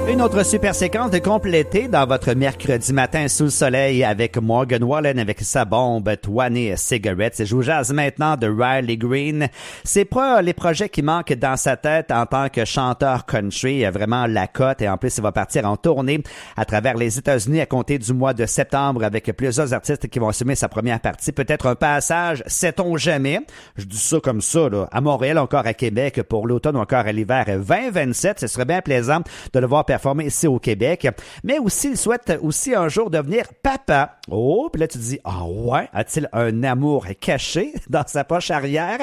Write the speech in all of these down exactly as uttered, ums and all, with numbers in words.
Une autre super séquence de compléter dans votre mercredi matin sous le soleil avec Morgan Wallen avec sa bombe vingt Cigarettes. Je vous jase maintenant de Riley Green. C'est pas les projets qui manquent dans sa tête en tant que chanteur country. Il a vraiment la cote et en plus il va partir en tournée à travers les États-Unis à compter du mois de septembre avec plusieurs artistes qui vont assumer sa première partie. Peut-être un passage, sait-on jamais. Je dis ça comme ça, là. À Montréal, encore à Québec pour l'automne, encore à l'hiver vingt vingt-sept. Ce serait bien plaisant de le voir performer ici au Québec. Mais aussi, il souhaite aussi un jour devenir papa. Oh, puis là, tu te dis, ah ouais, a-t-il un amour caché dans sa poche arrière?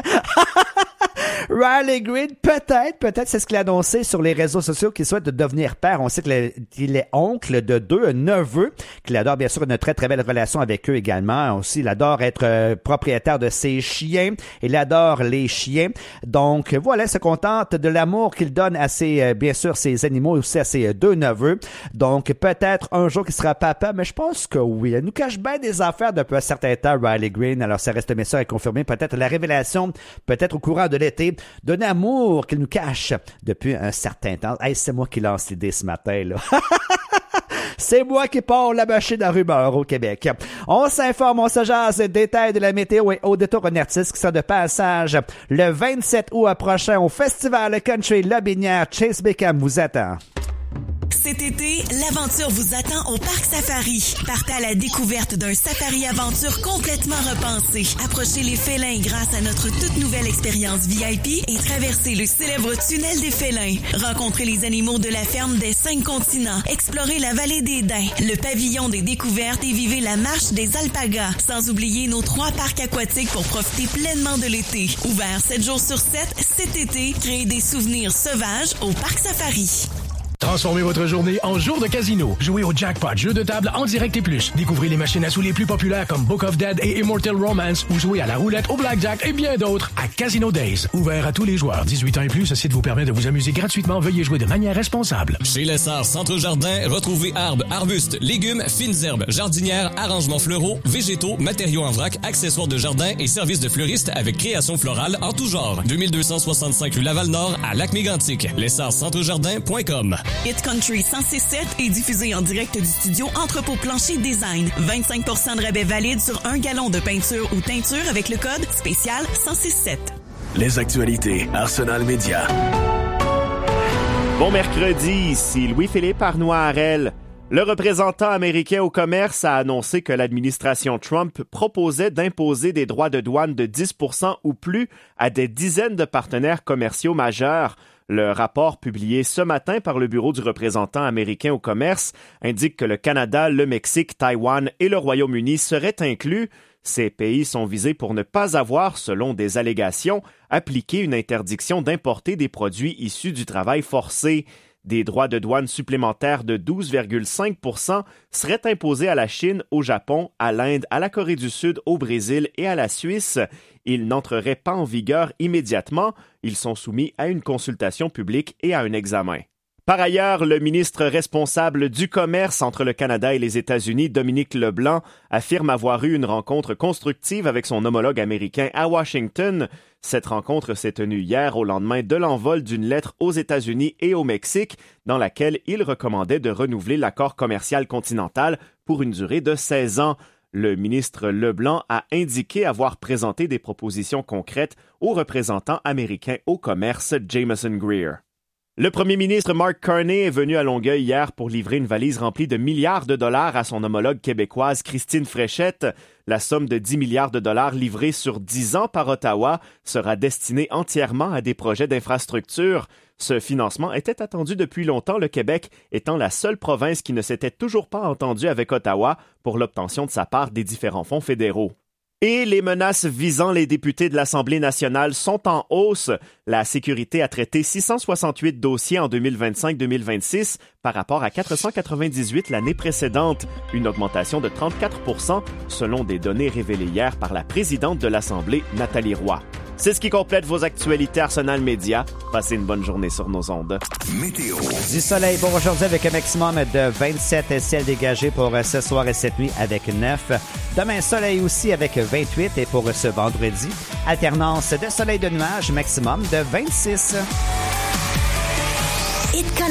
Riley Green, peut-être, peut-être, c'est ce qu'il a annoncé sur les réseaux sociaux qu'il souhaite devenir père. On sait qu'il est oncle de deux neveux, qu'il adore bien sûr une très très belle relation avec eux également. Aussi, il adore être euh, propriétaire de ses chiens. Il adore les chiens. Donc voilà, il se contente de l'amour qu'il donne à ses, euh, bien sûr, ses animaux et aussi à ses deux neveux. Donc peut-être un jour qu'il sera papa, mais je pense que oui. Elle nous cache bien des affaires depuis un certain temps, Riley Green. Alors ça reste mais ça à confirmer. Peut-être la révélation, peut-être au courant de l'été, d'un amour qu'il nous cache depuis un certain temps. Hey, c'est moi qui lance l'idée ce matin, là. C'est moi qui pars la machine à rumeurs au Québec. On s'informe, on se jase, détails de la météo et au détour un artiste qui sera de passage le vingt-sept août prochain au Festival Country Lobinière. Chase Beckham vous attend. Cet été, l'aventure vous attend au Parc Safari. Partez à la découverte d'un safari-aventure complètement repensé. Approchez les félins grâce à notre toute nouvelle expérience V I P et traversez le célèbre tunnel des félins. Rencontrez les animaux de la ferme des cinq continents. Explorez la vallée des Daims, le pavillon des découvertes et vivez la marche des alpagas. Sans oublier nos trois parcs aquatiques pour profiter pleinement de l'été. Ouvert sept jours sur sept, cet été, créez des souvenirs sauvages au Parc Safari. Transformez votre journée en jour de casino. Jouez au jackpot, jeu de table en direct et plus. Découvrez les machines à sous les plus populaires comme Book of Dead et Immortal Romance ou jouez à la roulette, au blackjack et bien d'autres à Casino Days. Ouvert à tous les joueurs. dix-huit ans et plus, ce site vous permet de vous amuser gratuitement. Veuillez jouer de manière responsable. Chez Lessard Centre Jardin, retrouvez arbres, arbustes, légumes, fines herbes, jardinières, arrangements floraux, végétaux, matériaux en vrac, accessoires de jardin et services de fleuriste avec création florale en tout genre. deux mille deux cent soixante-cinq rue Laval-Nord à Lac-Mégantic. lessard centre jardin point com. Hit Country cent six sept est diffusé en direct du studio Entrepôt Plancher Design. vingt-cinq pour cent de rabais valide sur un gallon de peinture ou teinture avec le code spécial cent six sept. Les actualités Arsenal Média. Bon mercredi, ici Louis-Philippe Arnois-Harel. Le représentant américain au commerce a annoncé que l'administration Trump proposait d'imposer des droits de douane de dix pour cent ou plus à des dizaines de partenaires commerciaux majeurs. Le rapport publié ce matin par le bureau du représentant américain au commerce indique que le Canada, le Mexique, Taïwan et le Royaume-Uni seraient inclus. Ces pays sont visés pour ne pas avoir, selon des allégations, appliqué une interdiction d'importer des produits issus du travail forcé. Des droits de douane supplémentaires de douze virgule cinq pour cent seraient imposés à la Chine, au Japon, à l'Inde, à la Corée du Sud, au Brésil et à la Suisse. Ils n'entreraient pas en vigueur immédiatement. Ils sont soumis à une consultation publique et à un examen. Par ailleurs, le ministre responsable du commerce entre le Canada et les États-Unis, Dominique Leblanc, affirme avoir eu une rencontre constructive avec son homologue américain à Washington. Cette rencontre s'est tenue hier au lendemain de l'envol d'une lettre aux États-Unis et au Mexique dans laquelle il recommandait de renouveler l'accord commercial continental pour une durée de seize ans. Le ministre Leblanc a indiqué avoir présenté des propositions concrètes au représentant américain au commerce, Jameson Greer. Le premier ministre Mark Carney est venu à Longueuil hier pour livrer une valise remplie de milliards de dollars à son homologue québécoise Christine Fréchette. La somme de dix milliards de dollars livrée sur dix ans par Ottawa sera destinée entièrement à des projets d'infrastructure. Ce financement était attendu depuis longtemps, le Québec étant la seule province qui ne s'était toujours pas entendue avec Ottawa pour l'obtention de sa part des différents fonds fédéraux. Et les menaces visant les députés de l'Assemblée nationale sont en hausse. La sécurité a traité six cent soixante-huit dossiers en deux mille vingt-cinq deux mille vingt-six par rapport à quatre cent quatre-vingt-dix-huit l'année précédente, une augmentation de trente-quatre pour cent selon des données révélées hier par la présidente de l'Assemblée, Nathalie Roy. C'est ce qui complète vos actualités Arsenal Média. Passez une bonne journée sur nos ondes. Météo. Du soleil pour aujourd'hui avec un maximum de vingt-sept, ciel dégagé pour ce soir et cette nuit avec neuf. Demain, soleil aussi avec vingt-huit et pour ce vendredi, alternance de soleil de nuages, maximum de vingt-six. Hit